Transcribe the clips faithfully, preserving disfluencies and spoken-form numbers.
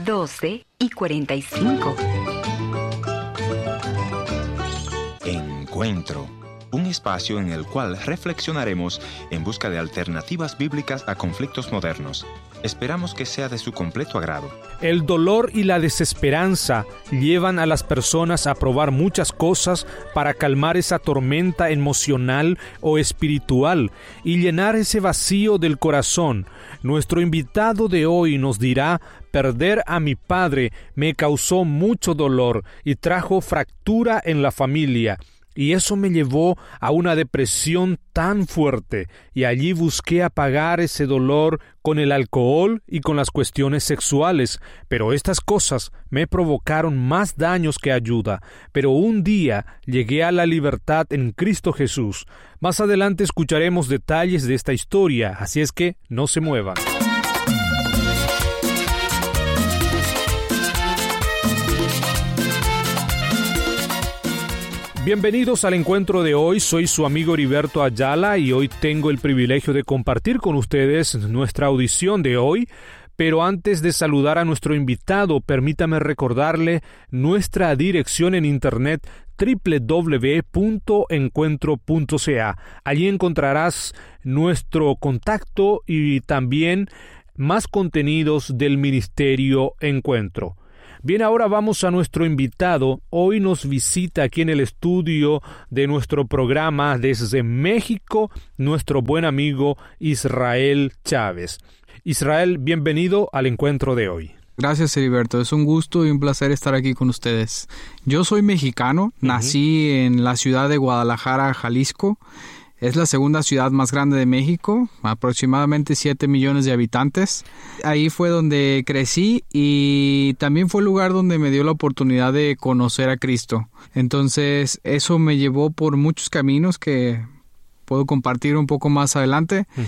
doce y cuarenta y cinco. Encuentro, un espacio en el cual reflexionaremos en busca de alternativas bíblicas a conflictos modernos. Esperamos que sea de su completo agrado. El dolor y la desesperanza llevan a las personas a probar muchas cosas para calmar esa tormenta emocional o espiritual y llenar ese vacío del corazón. Nuestro invitado de hoy nos dirá: perder a mi padre me causó mucho dolor y trajo fractura en la familia. Y eso me llevó a una depresión tan fuerte, y allí busqué apagar ese dolor con el alcohol y con las cuestiones sexuales, pero estas cosas me provocaron más daños que ayuda. Pero un día llegué a la libertad en Cristo Jesús. Más adelante escucharemos detalles de esta historia, así es que no se muevan. Bienvenidos al encuentro de hoy. Soy su amigo Heriberto Ayala y hoy tengo el privilegio de compartir con ustedes nuestra audición de hoy. Pero antes de saludar a nuestro invitado, permítame recordarle nuestra dirección en internet doble u doble u doble u punto encuentro punto c a. Allí encontrarás nuestro contacto y también más contenidos del Ministerio Encuentro. Bien, ahora vamos a nuestro invitado. Hoy nos visita aquí en el estudio de nuestro programa desde México, nuestro buen amigo Israel Chávez. Israel, bienvenido al encuentro de hoy. Gracias, Heriberto. Es un gusto y un placer estar aquí con ustedes. Yo soy mexicano, uh-huh. Nací en la ciudad de Guadalajara, Jalisco. Es la segunda ciudad más grande de México, aproximadamente siete millones de habitantes. Ahí fue donde crecí y también fue el lugar donde me dio la oportunidad de conocer a Cristo. Entonces, eso me llevó por muchos caminos que puedo compartir un poco más adelante. Uh-huh.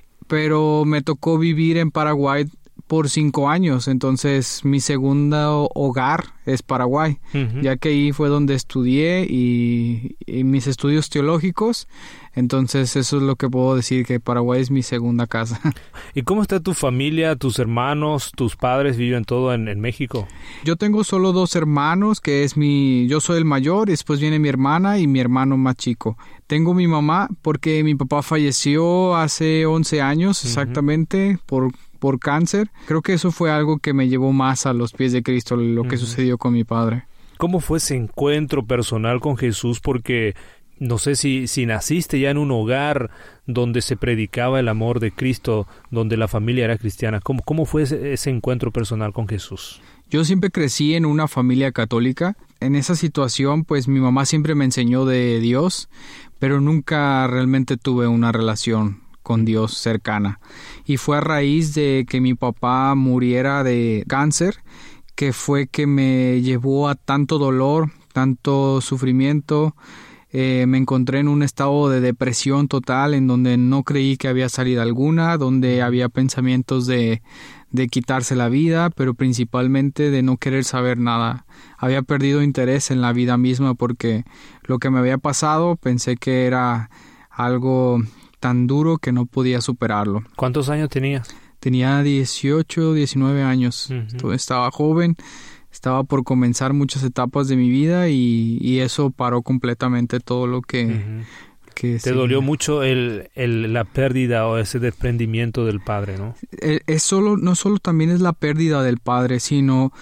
Pero me tocó vivir en Paraguay por cinco años, entonces mi segundo hogar es Paraguay, uh-huh. ya que ahí fue donde estudié y, y mis estudios teológicos, entonces eso es lo que puedo decir, que Paraguay es mi segunda casa. ¿Y cómo está tu familia, tus hermanos, tus padres viven todo en, en México? Yo tengo solo dos hermanos, que es mi, yo soy el mayor, después viene mi hermana y mi hermano más chico. Tengo mi mamá porque mi papá falleció hace once años exactamente, uh-huh. por por cáncer. Creo que eso fue algo que me llevó más a los pies de Cristo, lo que uh-huh. sucedió con mi padre. ¿Cómo fue ese encuentro personal con Jesús? Porque no sé si, si naciste ya en un hogar donde se predicaba el amor de Cristo, donde la familia era cristiana. ¿Cómo, cómo fue ese, ese encuentro personal con Jesús? Yo siempre crecí en una familia católica. En esa situación, pues mi mamá siempre me enseñó de Dios, pero nunca realmente tuve una relación con Dios cercana. Y fue a raíz de que mi papá muriera de cáncer que fue que me llevó a tanto dolor, tanto sufrimiento. Eh, me encontré en un estado de depresión total en donde no creí que había salida alguna, donde había pensamientos de, de quitarse la vida, pero principalmente de no querer saber nada. Había perdido interés en la vida misma porque lo que me había pasado pensé que era algo tan duro que no podía superarlo. ¿Cuántos años tenías? Tenía dieciocho, diecinueve años. Uh-huh. Entonces, estaba joven, estaba por comenzar muchas etapas de mi vida y, y eso paró completamente todo lo que... Uh-huh. que ¿Te seguía. Dolió mucho el, el, la pérdida o ese desprendimiento del padre, no? Es, es solo, no solo también es la pérdida del padre, sino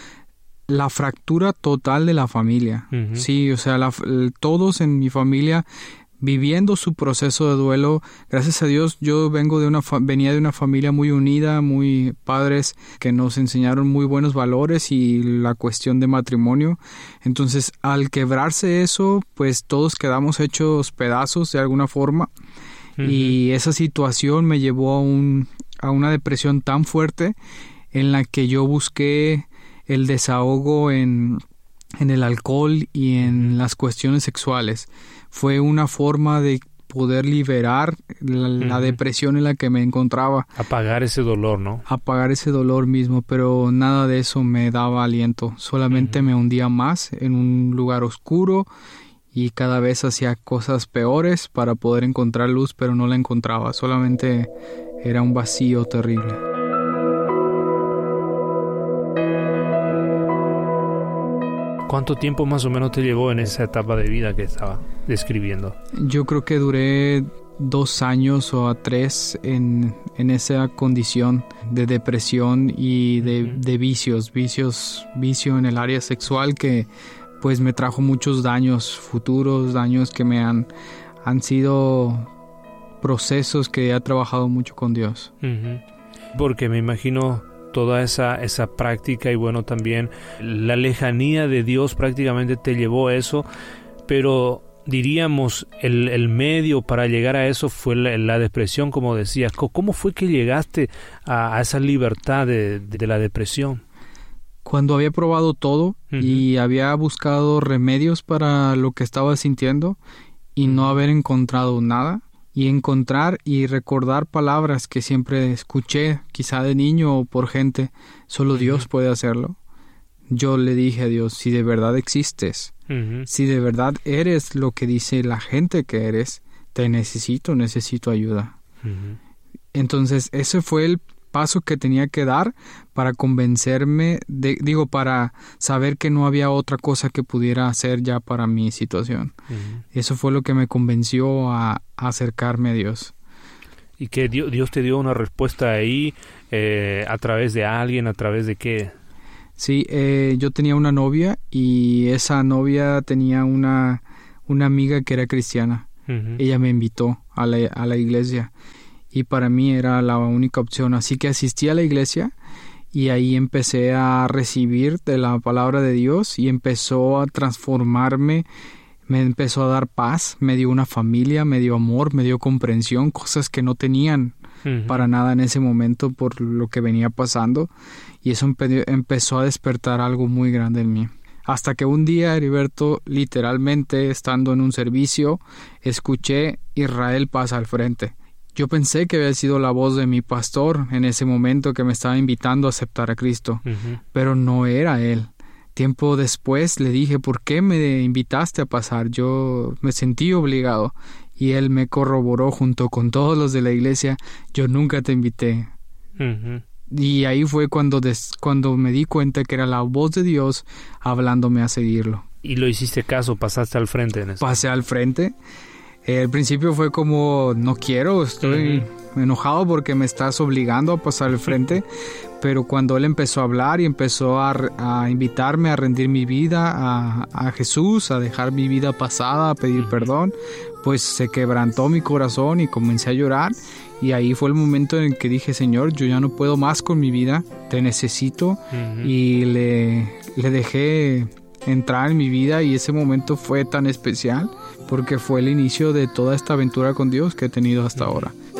la fractura total de la familia. Uh-huh. Sí, o sea, la, todos en mi familia viviendo su proceso de duelo. Gracias a Dios, yo vengo de una fa- venía de una familia muy unida, muy padres que nos enseñaron muy buenos valores y la cuestión de matrimonio. Entonces, al quebrarse eso, pues todos quedamos hechos pedazos de alguna forma. Uh-huh. Y esa situación me llevó a un a una depresión tan fuerte en la que yo busqué el desahogo en en el alcohol y en las cuestiones sexuales. Fue una forma de poder liberar la, uh-huh. la depresión en la que me encontraba. Apagar ese dolor, ¿no? Apagar ese dolor mismo, pero nada de eso me daba aliento. Solamente uh-huh. me hundía más en un lugar oscuro y cada vez hacía cosas peores para poder encontrar luz, pero no la encontraba. Solamente era un vacío terrible. ¿Cuánto tiempo más o menos te llevó en esa etapa de vida que estaba describiendo? Yo creo que duré dos años o a tres en, en esa condición de depresión y de, uh-huh. de vicios, vicios, vicio en el área sexual que pues me trajo muchos daños futuros, daños que me han, han sido procesos que he trabajado mucho con Dios. Uh-huh. Porque me imagino toda esa, esa práctica y bueno, también la lejanía de Dios prácticamente te llevó a eso, pero diríamos el, el medio para llegar a eso fue la, la depresión, como decías. ¿Cómo fue que llegaste a, a esa libertad de, de la depresión? Cuando había probado todo uh-huh. y había buscado remedios para lo que estaba sintiendo y uh-huh. no haber encontrado nada, y encontrar y recordar palabras que siempre escuché, quizá de niño o por gente, solo uh-huh. Dios puede hacerlo. Yo le dije a Dios, si de verdad existes, uh-huh. si de verdad eres lo que dice la gente que eres, te necesito, necesito ayuda. Uh-huh. Entonces, ese fue el paso que tenía que dar para convencerme, de, digo, para saber que no había otra cosa que pudiera hacer ya para mi situación. Uh-huh. Eso fue lo que me convenció a, a acercarme a Dios. ¿Y que Dios, Dios te dio una respuesta ahí eh, a través de alguien, a través de qué? Sí, eh, yo tenía una novia y esa novia tenía una, una amiga que era cristiana. Uh-huh. Ella me invitó a la, a la iglesia. Y para mí era la única opción. Así que asistí a la iglesia y ahí empecé a recibir de la palabra de Dios y empezó a transformarme, me empezó a dar paz, me dio una familia, me dio amor, me dio comprensión, cosas que no tenían uh-huh. para nada en ese momento por lo que venía pasando. Y eso empe- empezó a despertar algo muy grande en mí. Hasta que un día, Heriberto, literalmente estando en un servicio, escuché Israel pasa al frente. Yo pensé que había sido la voz de mi pastor en ese momento que me estaba invitando a aceptar a Cristo, uh-huh. pero no era él. Tiempo después le dije, ¿por qué me invitaste a pasar? Yo me sentí obligado y él me corroboró junto con todos los de la iglesia, yo nunca te invité. Uh-huh. Y ahí fue cuando, des- cuando me di cuenta que era la voz de Dios hablándome a seguirlo. ¿Y lo hiciste caso? ¿Pasaste al frente en eso? Pasé al frente. Eh, al principio fue como, no quiero, estoy uh-huh. enojado porque me estás obligando a pasar al frente, pero cuando él empezó a hablar y empezó a, a invitarme a rendir mi vida a, a Jesús, a dejar mi vida pasada, a pedir uh-huh. perdón, pues se quebrantó mi corazón y comencé a llorar. Y ahí fue el momento en el que dije, Señor, yo ya no puedo más con mi vida, te necesito. Uh-huh. Y le, le dejé entrar en mi vida y ese momento fue tan especial porque fue el inicio de toda esta aventura con Dios que he tenido hasta uh-huh. ahora.